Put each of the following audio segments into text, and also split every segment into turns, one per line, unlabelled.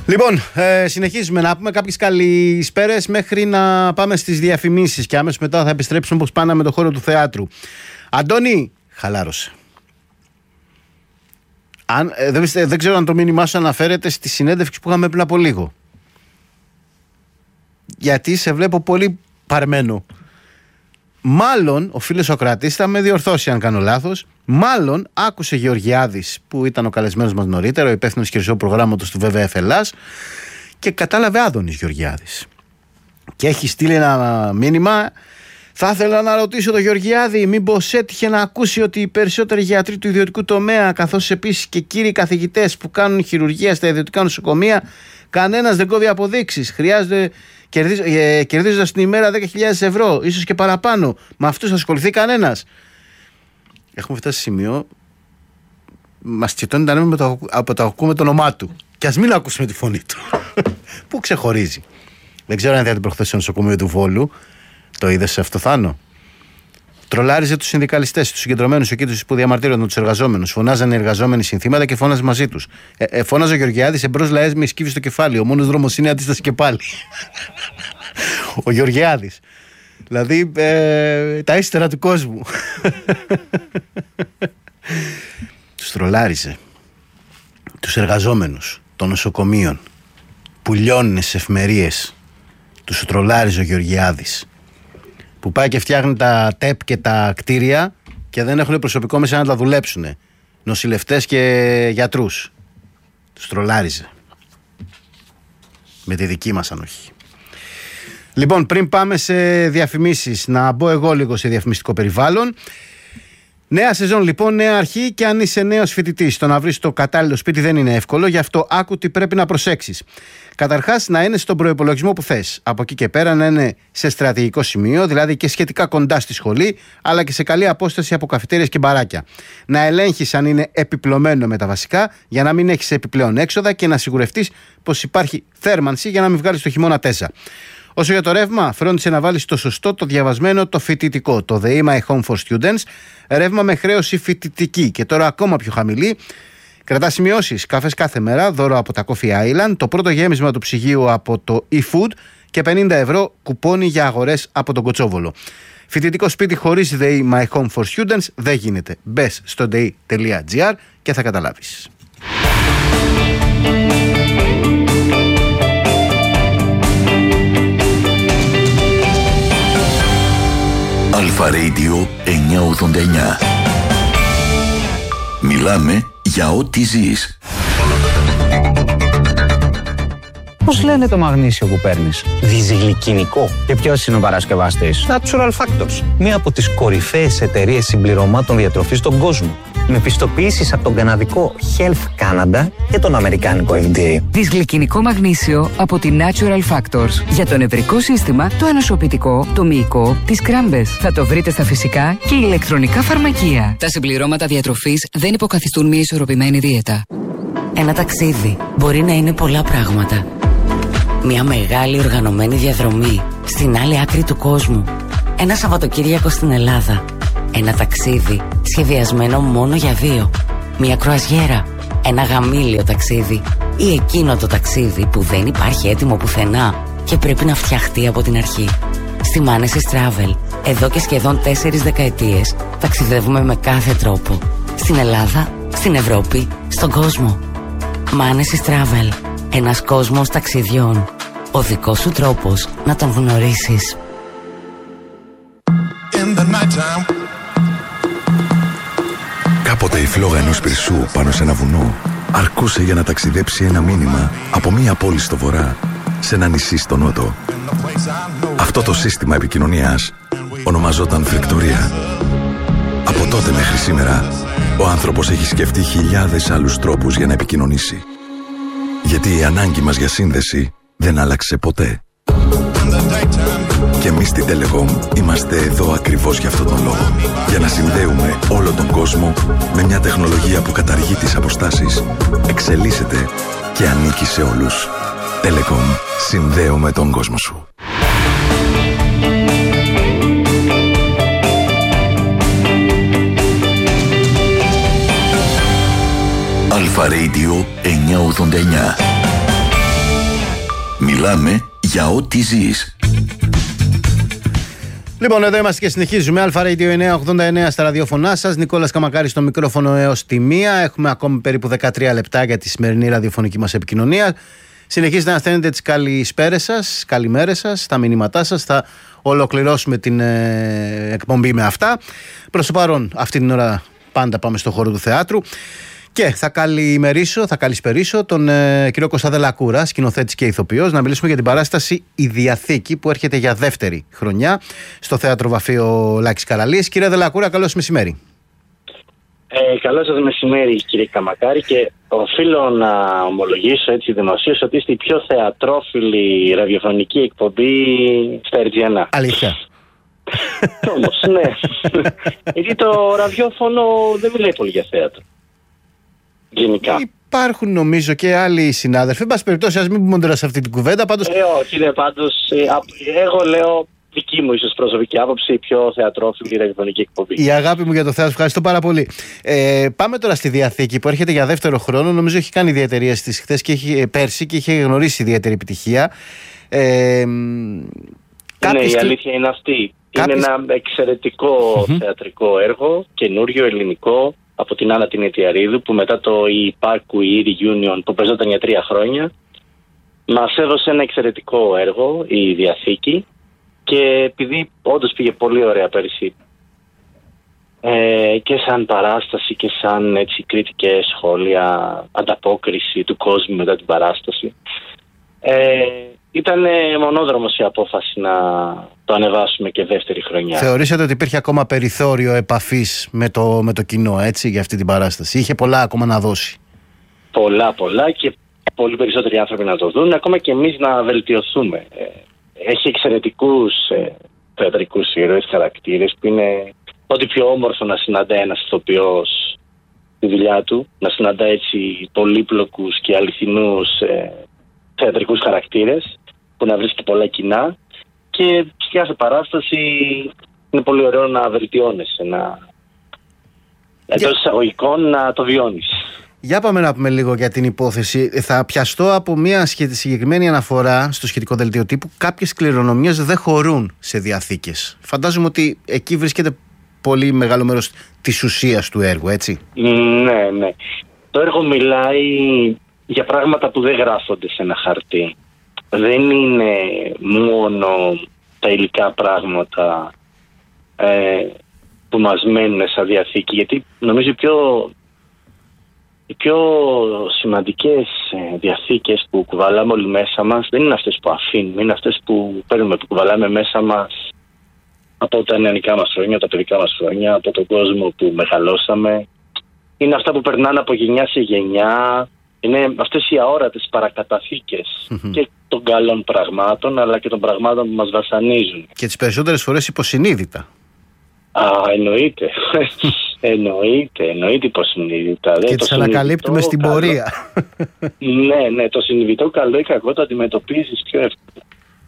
Λοιπόν, συνεχίζουμε να πούμε κάποιες καλησπέρες μέχρι να πάμε στις διαφημίσεις και αμέσως μετά θα επιστρέψουμε όπως πάνε με το χώρο του θεάτρου. Αντώνη, χαλάρωσε. Δεν ξέρω αν το μήνυμά σου αναφέρεται στη συνέντευξη που είχαμε πριν από λίγο. Γιατί σε βλέπω πολύ παρμένο. Μάλλον, ο φίλος Σοκράτης θα με διορθώσει αν κάνω λάθος. Μάλλον άκουσε Γεωργιάδης που ήταν ο καλεσμένος μας νωρίτερα, ο υπεύθυνος χειριστού προγράμματος του WWF Ελλάς, και κατάλαβε Άδωνης Γεωργιάδης. Και έχει στείλει ένα μήνυμα. Θα ήθελα να ρωτήσω τον Γεωργιάδη, μήπως έτυχε να ακούσει ότι οι περισσότεροι γιατροί του ιδιωτικού τομέα, καθώς επίσης και κύριοι καθηγητές που κάνουν χειρουργία στα ιδιωτικά νοσοκομεία, κανένας δεν κόβει αποδείξεις. Χρειάζονται, κερδίζοντας την ημέρα 10.000 ευρώ, ίσως και παραπάνω. Με αυτούς θα ασχοληθεί κανένας. Έχουμε φτάσει σε σημείο. Μας τσιτώνει τα νεύρα από το ακούμε το όνομά του. Και ας μην ακούσουμε τη φωνή του. Πού ξεχωρίζει. Δεν ξέρω αν είδατε προχθές στο νοσοκομείο του Βόλου. Το είδες σε αυτό, Θάνο? Τρολάριζε τους συνδικαλιστές, τους συγκεντρωμένους εκεί που διαμαρτύρονταν τους εργαζόμενους. Φωνάζανε οι εργαζόμενοι συνθήματα και φώναζε μαζί τους. Φώναζε ο Γεωργιάδης εμπρός λαές με σκύβει στο κεφάλι. Ο μόνος δρόμος είναι αντίσταση και πάλι. Ο Γεωργιάδης. Δηλαδή τα ύστερα του κόσμου. Τους τρολάριζε τους εργαζόμενους των νοσοκομείων που λιώνουν στις εφημερίες. Τους τρολάριζε ο Γεωργιάδης, που πάει και φτιάχνει τα ΤΕΠ και τα κτίρια και δεν έχουν προσωπικό μέσα να τα δουλέψουν. Νοσηλευτές και γιατρούς. Τους τρολάριζε. Με τη δική μας ανοχή. Λοιπόν, πριν πάμε σε διαφημίσεις, να μπω εγώ λίγο σε διαφημιστικό περιβάλλον. Νέα σεζόν λοιπόν, νέα αρχή, και αν είσαι νέος φοιτητής, το να βρεις το κατάλληλο σπίτι δεν είναι εύκολο, γι' αυτό άκου τι πρέπει να προσέξεις. Καταρχάς, να είναι στον προϋπολογισμό που θες. Από εκεί και πέρα να είναι σε στρατηγικό σημείο, δηλαδή και σχετικά κοντά στη σχολή, αλλά και σε καλή απόσταση από καφετέριες και μπαράκια. Να ελέγχεις αν είναι επιπλωμένο με τα βασικά, για να μην έχεις επιπλέον έξοδα, και να σιγουρευτείς πως υπάρχει θέρμανση για να μην βγάλεις το χειμώνα τέσα. Όσο για το ρεύμα, φρόντισε να βάλεις το σωστό, το διαβασμένο, το φοιτητικό, το The My Home for Students, ρεύμα με χρέωση φοιτητική και τώρα ακόμα πιο χαμηλή. Κρατά σημειώσεις, καφές κάθε μέρα, δώρο από τα Coffee Island, το πρώτο γέμισμα του ψυγείου από το eFood και 50 ευρώ κουπόνι για αγορές από τον Κοτσόβολο. Φοιτητικό σπίτι χωρίς The My Home for Students δεν γίνεται. Μπες στο day.gr και θα καταλάβεις.
Αλφα Radio 989. Μιλάμε για ό,τι ζεις.
Πώς λένε το μαγνήσιο που παίρνεις? Διζυγλικινικό. Και ποιος είναι ο παρασκευαστής? Natural Factors. Μία από τις κορυφαίες εταιρείες συμπληρωμάτων διατροφής στον κόσμο. Με πιστοποιήσεις από τον καναδικό Health Canada και τον αμερικάνικο FDA.
Δυσγλυκινικό μαγνήσιο από τη Natural Factors. Για το νευρικό σύστημα, το ανοσοποιητικό, το μυϊκό, τις κράμπες. Θα το βρείτε στα φυσικά και ηλεκτρονικά φαρμακεία. Τα συμπληρώματα διατροφής δεν υποκαθιστούν μια ισορροπημένη δίαιτα.
Ένα ταξίδι μπορεί να είναι πολλά πράγματα. Μια μεγάλη οργανωμένη διαδρομή στην άλλη άκρη του κόσμου. Ένα Σαββατοκύριακο στην Ελλάδα. Ένα ταξίδι σχεδιασμένο μόνο για δύο. Μια κρουαζιέρα. Ένα γαμήλιο ταξίδι. Ή εκείνο το ταξίδι που δεν υπάρχει έτοιμο πουθενά και πρέπει να φτιαχτεί από την αρχή. Στη Manesis Travel, εδώ και σχεδόν 4 δεκαετίες, ταξιδεύουμε με κάθε τρόπο. Στην Ελλάδα, στην Ευρώπη, στον κόσμο. Manesis Travel. Ένας κόσμος ταξιδιών. Ο δικός σου τρόπος να τον γνωρίσεις.
Κάποτε η φλόγα ενός πυρσού πάνω σε ένα βουνό αρκούσε για να ταξιδέψει ένα μήνυμα από μία πόλη στο βορρά σε ένα νησί στο νότο. Αυτό το σύστημα επικοινωνίας ονομαζόταν φρεκτορία. Από τότε μέχρι σήμερα ο άνθρωπος έχει σκεφτεί χιλιάδες άλλους τρόπους για να επικοινωνήσει. Γιατί η ανάγκη μας για σύνδεση δεν άλλαξε ποτέ. Και εμείς στην Telecom είμαστε εδώ ακριβώς για αυτόν τον λόγο. Για να συνδέουμε όλο τον κόσμο με μια τεχνολογία που καταργεί τις αποστάσεις, εξελίσσεται και ανήκει σε όλους. Telecom. Συνδέουμε τον κόσμο σου. Αλφα Radio 989. Μιλάμε για ό,τι ζεις.
Λοιπόν, εδώ είμαστε και συνεχίζουμε. Αλφα Radio 989 στα ραδιοφωνά σας. Νικόλας Καμακάρης στο μικρόφωνο έως τη 1. Έχουμε ακόμη περίπου 13 λεπτά για τη σημερινή ραδιοφωνική μας επικοινωνία. Συνεχίζετε να στέλνετε τις καλησπέρες σας, καλημέρες σας, τα μηνύματά σας. Θα ολοκληρώσουμε την εκπομπή με αυτά. Προς το παρόν, αυτή την ώρα πάντα πάμε στο χώρο του θεάτρου. Και θα καλησπερίσω τον κύριο Κώστα Δελακούρα, σκηνοθέτης και ηθοποιός, να μιλήσουμε για την παράσταση «Η Διαθήκη» που έρχεται για δεύτερη χρονιά στο Θέατρο Βαφείο Λάκης Καραλίας. Κύριε Δελακούρα, καλώς μεσημέρι.
Καλώς σας μεσημέρι, κύριε Καμακάρη, και οφείλω να ομολογήσω έτσι δημοσίως ότι είστε η πιο θεατρόφιλη ραδιοφωνική εκπομπή στα RGN.
Αλήθεια.
Όμως, ναι. Γιατί το ραδιόφωνο δεν μιλάει πολύ για θέατρο. Γενικά.
Υπάρχουν νομίζω και άλλοι συνάδελφοι. Εν πάση περιπτώσει, ας μην πούμε τώρα σε αυτή την κουβέντα. Πάντως...
όχι, ναι, πάντως. Εγώ λέω δική μου ίσως προσωπική άποψη, η πιο θεατρόφιλη ραδιοφωνική εκπομπή. Η
αγάπη μου για το θέατρο, ευχαριστώ πάρα πολύ. Πάμε τώρα στη Διαθήκη που έρχεται για δεύτερο χρόνο. Νομίζω έχει κάνει ιδιαιτερία στις χθες και πέρσι και είχε γνωρίσει ιδιαίτερη επιτυχία.
Ναι, η αλήθεια είναι αυτή. Είναι ένα εξαιρετικό θεατρικό έργο, καινούριο, ελληνικό, από την Άννα την Αιτιαρίδου, που μετά το ΙΠΑΚΟΥ ή Reunion που παίζονταν για 3 χρόνια μας έδωσε ένα εξαιρετικό έργο, η Διαθήκη, και επειδή όντως πήγε πολύ ωραία πέρυσι και σαν παράσταση και σαν έτσι κριτικές σχόλια, ανταπόκριση του κόσμου μετά την παράσταση, ήταν μονόδρομος η απόφαση να το ανεβάσουμε και δεύτερη χρονιά.
Θεωρήσατε ότι υπήρχε ακόμα περιθώριο επαφής με το κοινό, έτσι, για αυτή την παράσταση? Είχε πολλά ακόμα να δώσει?
Πολλά και πολύ περισσότεροι άνθρωποι να το δουν, ακόμα και εμείς να βελτιωθούμε. Έχει εξαιρετικούς θεατρικούς ήρωες, χαρακτήρες, που είναι ό,τι πιο όμορφο να συναντάει ένας ηθοποιός στη δουλειά του, να συναντά έτσι πολύπλοκους και αληθινούς θεατρικούς χαρακτήρες, που να βρίσκει πολλά κοινά, και σε κάθε παράσταση είναι πολύ ωραίο να βελτιώνεσαι, εντός εισαγωγικών να το βιώνεις.
Για πάμε να πούμε λίγο για την υπόθεση. Θα πιαστώ από μια συγκεκριμένη αναφορά στο σχετικό δελτίο τύπου. Κάποιες κληρονομιές δεν χωρούν σε διαθήκες. Φαντάζομαι ότι εκεί βρίσκεται πολύ μεγάλο μέρος της ουσίας του έργου, έτσι?
Ναι. Το έργο μιλάει για πράγματα που δεν γράφονται σε ένα χαρτί. Δεν είναι μόνο τα υλικά πράγματα που μας μένουν σαν διαθήκη, γιατί νομίζω οι πιο σημαντικές διαθήκες που κουβαλάμε όλοι μέσα μας δεν είναι αυτές που αφήνουμε, είναι αυτές που παίρνουμε, που κουβαλάμε μέσα μας από τα νεανικά μας χρόνια, τα παιδικά μας χρόνια, από τον κόσμο που μεγαλώσαμε. Είναι αυτά που περνάνε από γενιά σε γενιά. Είναι αυτές οι αόρατες παρακαταθήκες και των καλών πραγμάτων, αλλά και των πραγμάτων που μας βασανίζουν.
Και τις περισσότερες φορές υποσυνείδητα.
Εννοείται. Εννοείται υποσυνείδητα.
Και τις ανακαλύπτουμε στην πορεία.
Ναι, το συνειδητό καλό ή κακό το αντιμετωπίζεις πιο εύκολα.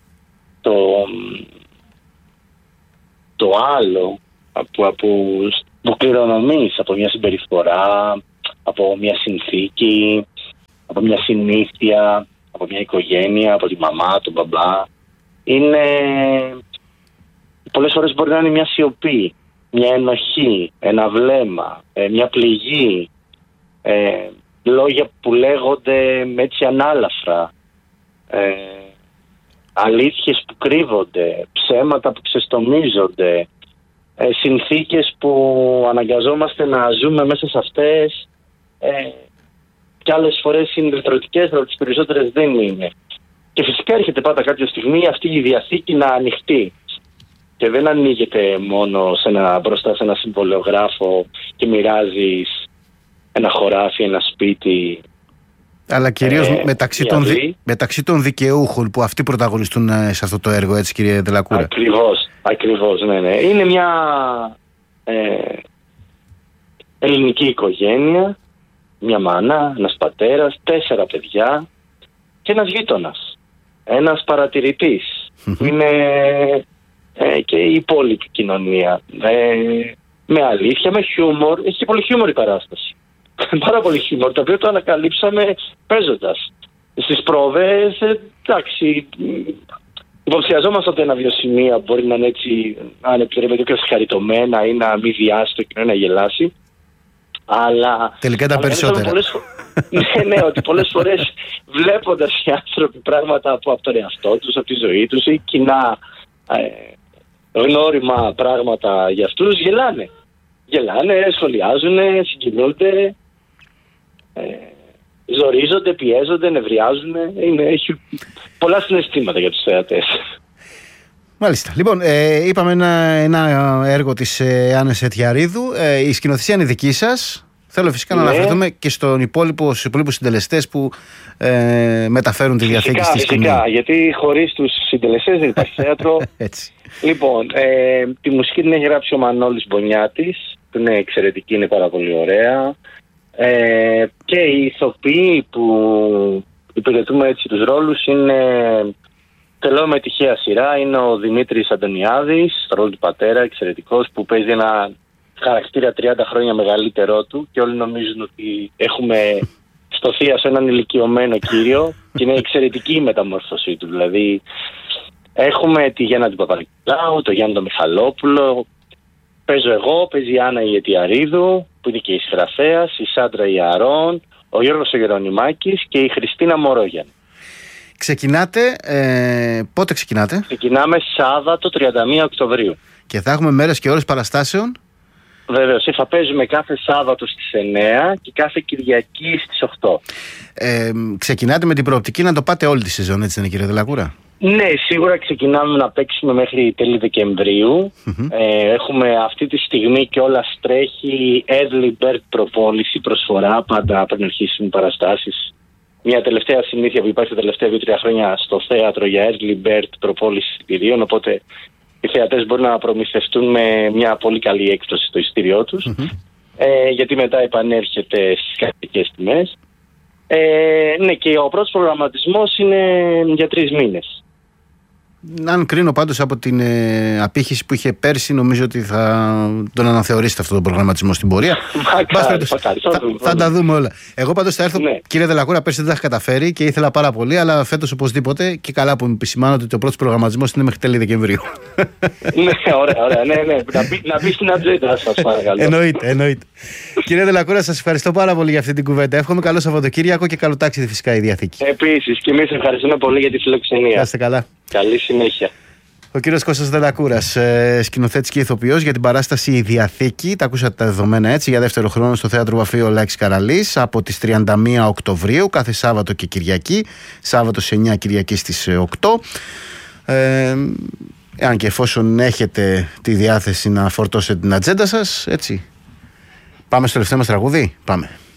Το άλλο που κληρονομείς από μια συμπεριφορά, από μια συνθήκη, από μια συνήθεια, από μια οικογένεια, από τη μαμά, τον μπαμπά, είναι πολλές φορές μπορεί να είναι μια σιωπή, μια ενοχή, ένα βλέμμα, μια πληγή, λόγια που λέγονται έτσι ανάλαφρα, αλήθειες που κρύβονται, ψέματα που ξεστομίζονται, συνθήκες που αναγκαζόμαστε να ζούμε μέσα σε αυτές, και άλλες φορές είναι ρητρωτικές, αλλά τις περισσότερες δεν είναι. Και φυσικά έρχεται πάντα κάποια στιγμή αυτή η διαθήκη να ανοιχτεί. Και δεν ανοίγεται μόνο μπροστά σε ένα συμβολιογράφο και μοιράζεις ένα χωράφι, ένα σπίτι.
Αλλά κυρίως μεταξύ των δικαιούχων που αυτοί πρωταγωνιστούν σε αυτό το έργο, έτσι, κύριε Δελακούρα?
Ακριβώς, ναι. Είναι μια ελληνική οικογένεια, μια μάνα, ένας πατέρας, 4 παιδιά και ένας γείτονας, ένας παρατηρητής. Είναι και η υπόλοιπη κοινωνία. Με αλήθεια, με χιούμορ. Έχει και πολύ χιούμορ η παράσταση. Πάρα πολύ χιούμορ, το οποίο το ανακαλύψαμε παίζοντας. Στις πρόβες, εντάξει, υποψιαζόμαστε ότι ένα-δύο σημεία μπορεί να είναι έτσι, αν επιτρέπεται, και χαριτωμένα ή να μην διάσει το κοινό, να γελάσει. Αλλά
τελικά τα περισσότερα.
Ναι, ότι πολλές φορές βλέποντας οι άνθρωποι πράγματα από τον εαυτό τους, από τη ζωή τους ή κοινά γνώριμα πράγματα για αυτούς, γελάνε, σχολιάζουν, συγκινούνται, ζορίζονται, πιέζονται, νευριάζουν. Έχει πολλά συναισθήματα για τους θεατές.
Μάλιστα. Λοιπόν, είπαμε ένα έργο της Άννας Ετιαρίδου. Η σκηνοθεσία είναι δική σας. Θέλω φυσικά να αναφερθούμε και στους υπόλοιπους συντελεστές που μεταφέρουν τη διαθήκη στη σκηνή.
Φυσικά, γιατί χωρίς τους συντελεστές δεν υπάρχει θέατρο.
Έτσι.
Λοιπόν, τη μουσική την έχει γράψει ο Μανώλης Μπονιάτης, που είναι εξαιρετική, είναι πάρα πολύ ωραία. Και οι ηθοποιοί που υπηρετούμε έτσι τους ρόλους είναι, τελώ με τυχαία σειρά, είναι ο Δημήτρης Αντωνιάδης, στο ρόλο του πατέρα, εξαιρετικός, που παίζει ένα χαρακτήρα 30 χρόνια μεγαλύτερό του και όλοι νομίζουν ότι έχουμε στο θείασο έναν ηλικιωμένο κύριο και είναι εξαιρετική η μεταμόρφωσή του. Δηλαδή έχουμε τη Γιάννα την Παπαδικουλάου, τον Γιάννη τον Μιχαλόπουλο, παίζω εγώ, παίζει η Άννα η Ετιαρίδου, που είναι και η συγγραφέας, η Σάντρα Ιαρών, ο Γιώργος ο Γερονιμάκης και η Χριστίνα Μορόγιαν.
Ξεκινάτε, πότε ξεκινάτε?
Ξεκινάμε Σάββατο 31 Οκτωβρίου.
Και θα έχουμε μέρες και ώρες παραστάσεων?
Βεβαίως, θα παίζουμε κάθε Σάββατο στις 9 και κάθε Κυριακή στις 8.
Ξεκινάτε με την προοπτική να το πάτε όλη τη σεζόν, έτσι είναι, κύριε Δελακούρα?
Ναι, σίγουρα ξεκινάμε να παίξουμε μέχρι τέλη Δεκεμβρίου. Έχουμε αυτή τη στιγμή και όλα τρέχει early bird προπόληση, προσφορά πάντα πριν αρχίσουν οι παραστάσεις. Μια τελευταία συνήθεια που υπάρχει τα τελευταία 2-3 χρόνια στο θέατρο για early bird προπόληση εισιτηρίων, οπότε οι θεατές μπορούν να προμηθευτούν με μια πολύ καλή έκπτωση στο εισιτήριό τους, γιατί μετά επανέρχεται στις κρατικές τιμές. Ναι, και ο πρώτος προγραμματισμός είναι για 3 μήνες.
Αν κρίνω πάντως από την απήχηση που είχε πέρσι, νομίζω ότι θα τον αναθεωρήσετε αυτόν τον προγραμματισμό στην πορεία. Θα τα δούμε όλα. Εγώ πάντως θα έρθω, ναι. Κύριε Δελακούρα, πέρσι δεν τα είχα καταφέρει και ήθελα πάρα πολύ, αλλά φέτος οπωσδήποτε, και καλά που μου επισημάνω ότι ο πρώτος προγραμματισμός είναι μέχρι τέλη Δεκεμβρίου.
Ναι, ωραία, ναι. Να μπει στην ατζέντα σας, παρακαλώ.
Εννοείται. Κύριε Δελακούρα, σας ευχαριστώ πάρα πολύ για αυτή την κουβέντα. Εύχομαι καλό Σαββατοκύριακο και καλό ταξίδι φυσικά η Διαθήκη.
Επίσης, και εμείς ευχαριστούμε πολύ για τη φιλοξενία.
Είστε καλά.
Καλή συνέχεια.
Ο κύριος Κώστας Δελακούρας, σκηνοθέτης και ηθοποιός για την παράσταση «Η Διαθήκη». Τα ακούσατε τα δεδομένα έτσι, για δεύτερο χρόνο στο Θέατρο Βαφείο Λάκης Καραλής από τις 31 Οκτωβρίου, κάθε Σάββατο και Κυριακή. Σάββατο σε 9, Κυριακή στις 8. Εάν και εφόσον έχετε τη διάθεση να φορτώσετε την ατζέντα σας, έτσι. Πάμε στο τελευταίο μας τραγούδι. Πάμε.